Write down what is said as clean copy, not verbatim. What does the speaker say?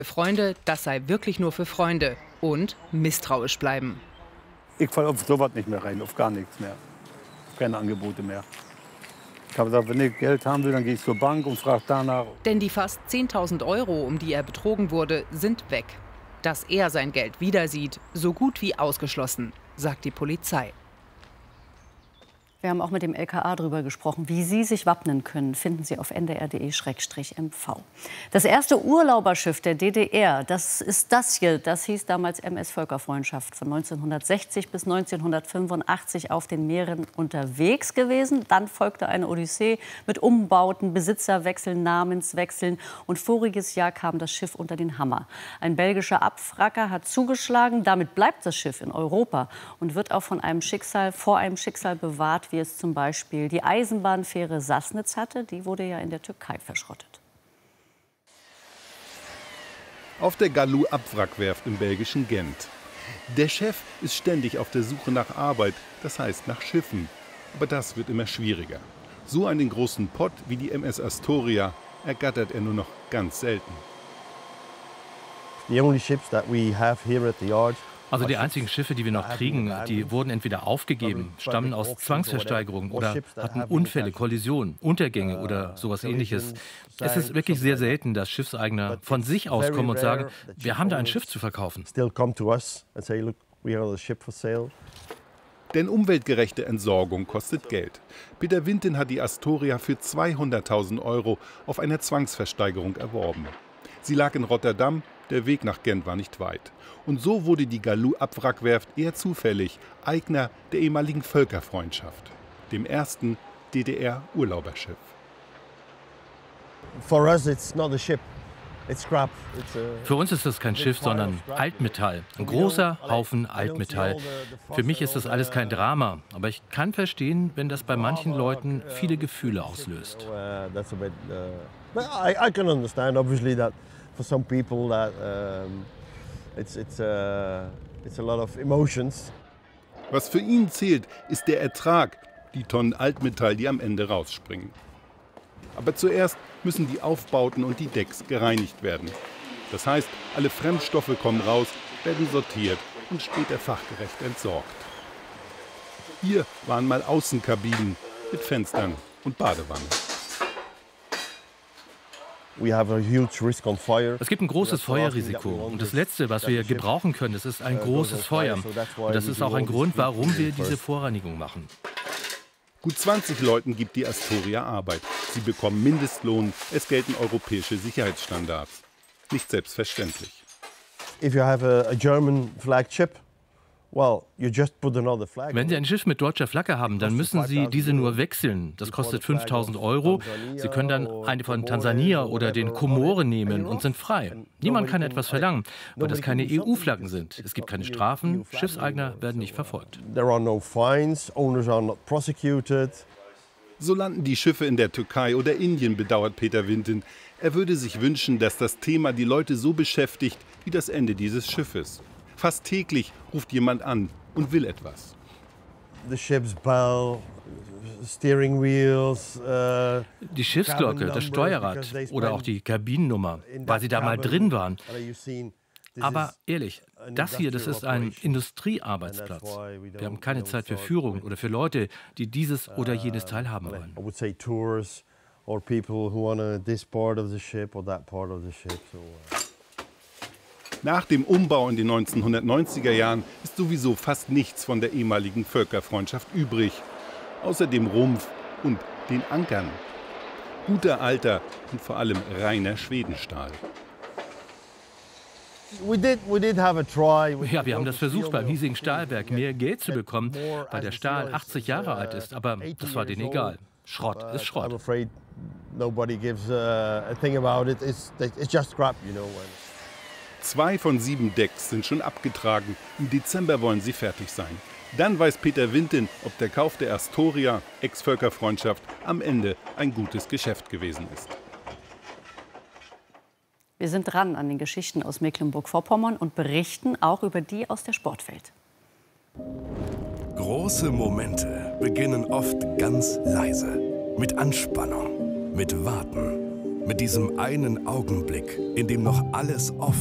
Freunde, das sei wirklich nur für Freunde und misstrauisch bleiben. Ich falle auf sowas nicht mehr rein, auf gar nichts mehr. Keine Angebote mehr. Ich habe gesagt, wenn ich Geld haben will, dann gehe ich zur Bank und frage danach. Denn die fast 10.000 €, um die er betrogen wurde, sind weg. Dass er sein Geld wieder sieht, so gut wie ausgeschlossen, sagt die Polizei. Wir haben auch mit dem LKA darüber gesprochen, wie Sie sich wappnen können, finden Sie auf ndr.de/mv. Das erste Urlauberschiff der DDR, das ist das hier. Das hieß damals MS Völkerfreundschaft, von 1960 bis 1985 auf den Meeren unterwegs gewesen. Dann folgte eine Odyssee mit Umbauten, Besitzerwechseln, Namenswechseln. Und voriges Jahr kam das Schiff unter den Hammer. Ein belgischer Abwracker hat zugeschlagen. Damit bleibt das Schiff in Europa und wird auch vor einem Schicksal bewahrt, wie es zum Beispiel die Eisenbahnfähre Sassnitz hatte. Die wurde ja in der Türkei verschrottet. Auf der Galou-Abwrackwerft im belgischen Gent. Der Chef ist ständig auf der Suche nach Arbeit, das heißt nach Schiffen. Aber das wird immer schwieriger. So einen großen Pott wie die MS Astoria ergattert er nur noch ganz selten. Also die einzigen Schiffe, die wir noch kriegen, die wurden entweder aufgegeben, stammen aus Zwangsversteigerungen oder hatten Unfälle, Kollisionen, Untergänge oder sowas Ähnliches. Es ist wirklich sehr selten, dass Schiffseigner von sich aus kommen und sagen, wir haben da ein Schiff zu verkaufen. Denn umweltgerechte Entsorgung kostet Geld. Peter Winten hat die Astoria für 200.000 € auf einer Zwangsversteigerung erworben. Sie lag in Rotterdam, der Weg nach Gent war nicht weit. Und so wurde die Galou-Abwrackwerft eher zufällig Eigner der ehemaligen Völkerfreundschaft, dem ersten DDR-Urlauberschiff. Für uns ist das kein Schiff, sondern Altmetall. Ein großer Haufen Altmetall. Für mich ist das alles kein Drama. Aber ich kann verstehen, wenn das bei manchen Leuten viele Gefühle auslöst. For some people that it's a lot of emotions. Was für ihn zählt, ist der Ertrag, die Tonnen Altmetall, die am Ende rausspringen. Aber zuerst müssen die Aufbauten und die Decks gereinigt werden. Das heißt, alle Fremdstoffe kommen raus, werden sortiert und später fachgerecht entsorgt. Hier waren mal Außenkabinen mit Fenstern und Badewanne. Es gibt ein großes Feuerrisiko. Und das Letzte, was wir gebrauchen können, das ist ein großes Feuer. Und das ist auch ein Grund, warum wir diese Vorreinigung machen. Gut 20 Leuten gibt die Astoria Arbeit. Sie bekommen Mindestlohn, es gelten europäische Sicherheitsstandards. Nicht selbstverständlich. Wenn Sie ein Schiff mit deutscher Flagge haben, dann müssen Sie diese nur wechseln. Das kostet 5.000 €. Sie können dann eine von Tansania oder den Komoren nehmen und sind frei. Niemand kann etwas verlangen, weil das keine EU-Flaggen sind. Es gibt keine Strafen, Schiffseigner werden nicht verfolgt. So landen die Schiffe in der Türkei oder Indien, bedauert Peter Winten. Er würde sich wünschen, dass das Thema die Leute so beschäftigt wie das Ende dieses Schiffes. Fast täglich ruft jemand an und will etwas. Die Schiffsglocke, das Steuerrad oder auch die Kabinennummer, weil Sie da mal drin waren. Aber ehrlich, das hier, das ist ein Industriearbeitsplatz. Wir haben keine Zeit für Führung oder für Leute, die dieses oder jenes teilhaben wollen. Nach dem Umbau in den 1990er Jahren ist sowieso fast nichts von der ehemaligen Völkerfreundschaft übrig. Außer dem Rumpf und den Ankern. Guter alter und vor allem reiner Schwedenstahl. Ja, wir haben das versucht, beim hiesigen Stahlwerk mehr Geld zu bekommen, weil der Stahl 80 Jahre alt ist. Aber das war denen egal. Schrott ist Schrott. Nobody gives a thing about it. It's just scrap, you know. 2 von 7 Decks sind schon abgetragen. Im Dezember wollen sie fertig sein. Dann weiß Peter Winten, ob der Kauf der Astoria, Ex-Völkerfreundschaft, am Ende ein gutes Geschäft gewesen ist. Wir sind dran an den Geschichten aus Mecklenburg-Vorpommern und berichten auch über die aus der Sportwelt. Große Momente beginnen oft ganz leise. Mit Anspannung, mit Warten. Mit diesem einen Augenblick, in dem noch alles offen